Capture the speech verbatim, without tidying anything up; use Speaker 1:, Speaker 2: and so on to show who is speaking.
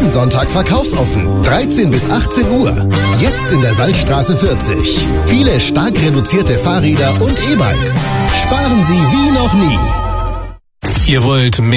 Speaker 1: jeden Sonntag verkaufsoffen. dreizehn bis achtzehn Uhr. Jetzt in der Salzstraße vierzig. Viele stark reduzierte Fahrräder und E-Bikes. Sparen Sie wie noch nie.
Speaker 2: Ihr wollt mehr